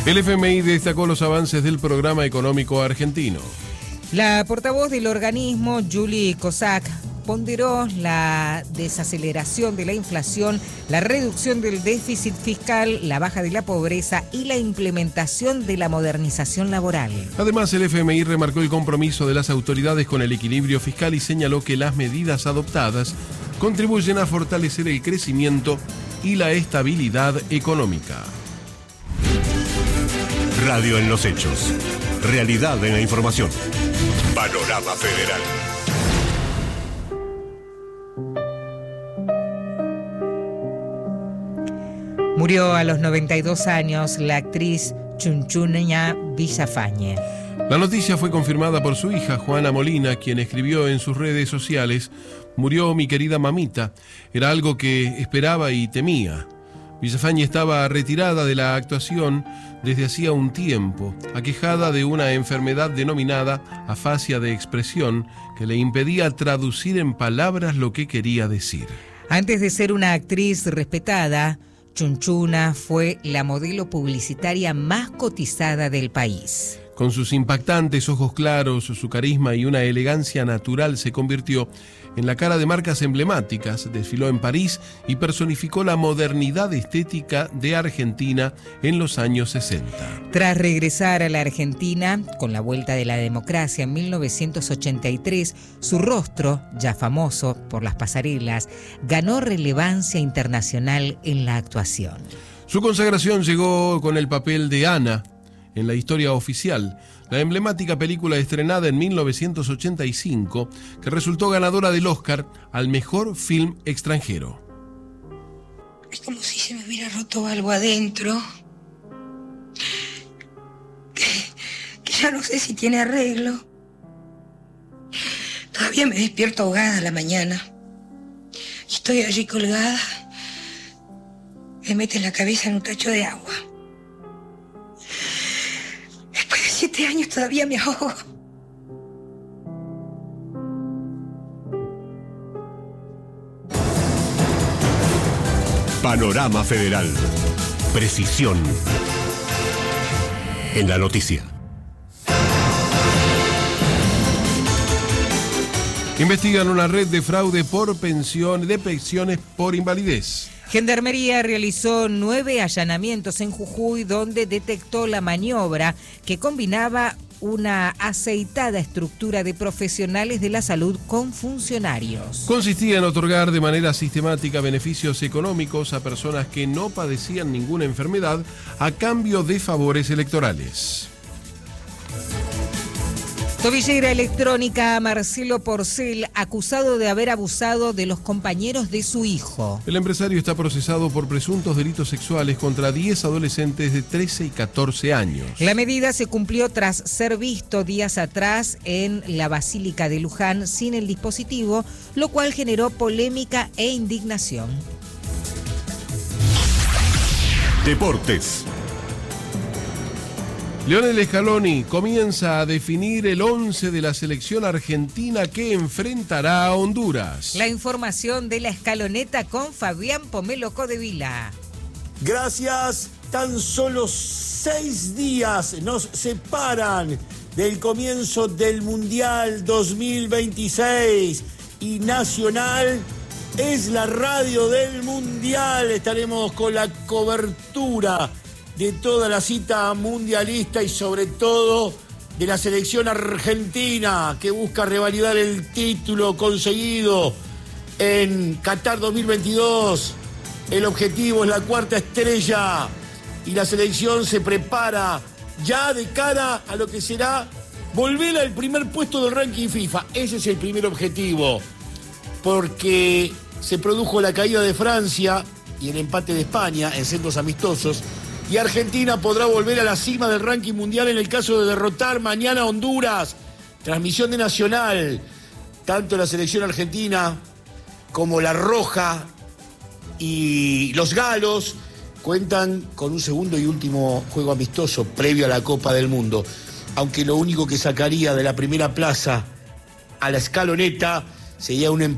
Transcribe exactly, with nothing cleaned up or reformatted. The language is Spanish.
El F M I destacó los avances del programa económico argentino. La portavoz del organismo, Julie Kozak, ponderó la desaceleración de la inflación, la reducción del déficit fiscal, la baja de la pobreza y la implementación de la modernización laboral. Además, el F M I remarcó el compromiso de las autoridades con el equilibrio fiscal y señaló que las medidas adoptadas contribuyen a fortalecer el crecimiento y la estabilidad económica. Radio en los hechos. Realidad en la información. Panorama Federal. Murió a los noventa y dos años la actriz Chunchunña Villafañe. La noticia fue confirmada por su hija, Juana Molina, quien escribió en sus redes sociales: "Murió mi querida mamita. Era algo que esperaba y temía". Villafañe estaba retirada de la actuación desde hacía un tiempo, aquejada de una enfermedad denominada afasia de expresión que le impedía traducir en palabras lo que quería decir. Antes de ser una actriz respetada, Chunchuna fue la modelo publicitaria más cotizada del país. Con sus impactantes ojos claros, su carisma y una elegancia natural se convirtió en la cara de marcas emblemáticas, desfiló en París y personificó la modernidad estética de Argentina en los años sesenta. Tras regresar a la Argentina, con la vuelta de la democracia en mil novecientos ochenta y tres, su rostro, ya famoso por las pasarelas, ganó relevancia internacional en la actuación. Su consagración llegó con el papel de Ana en La historia oficial, la emblemática película estrenada en mil novecientos ochenta y cinco, que resultó ganadora del Oscar al mejor film extranjero. Es como si se me hubiera roto algo adentro, que, que ya no sé si tiene arreglo. Todavía me despierto ahogada a la mañana y estoy allí colgada. Me mete la cabeza en un tacho de agua. Siete años todavía me ahogo. Panorama Federal. Precisión en la noticia. Investigan una red de fraude por pensión, de pensiones por invalidez. Gendarmería realizó nueve allanamientos en Jujuy, donde detectó la maniobra que combinaba una aceitada estructura de profesionales de la salud con funcionarios. Consistía en otorgar de manera sistemática beneficios económicos a personas que no padecían ninguna enfermedad a cambio de favores electorales. Tobillera electrónica a Marcelo Porcel, acusado de haber abusado de los compañeros de su hijo. El empresario está procesado por presuntos delitos sexuales contra diez adolescentes de trece y catorce años. La medida se cumplió tras ser visto días atrás en la Basílica de Luján sin el dispositivo, lo cual generó polémica e indignación. Deportes. Lionel Scaloni comienza a definir el once de la selección argentina que enfrentará a Honduras. La información de la escaloneta con Fabián Pomelo Codevila. Gracias. Tan solo seis días nos separan del comienzo del Mundial dos mil veintiséis y Nacional es la radio del Mundial. Estaremos con la cobertura de toda la cita mundialista y sobre todo de la selección argentina que busca revalidar el título conseguido en Qatar dos mil veintidós. El objetivo es la cuarta estrella y la selección se prepara ya de cara a lo que será volver al primer puesto del ranking FIFA. Ese es el primer objetivo, porque se produjo la caída de Francia y el empate de España en centros amistosos. Y Argentina podrá volver a la cima del ranking mundial en el caso de derrotar mañana a Honduras. Transmisión de Nacional. Tanto la selección argentina como la Roja y los Galos cuentan con un segundo y último juego amistoso previo a la Copa del Mundo. Aunque lo único que sacaría de la primera plaza a la escaloneta sería un empate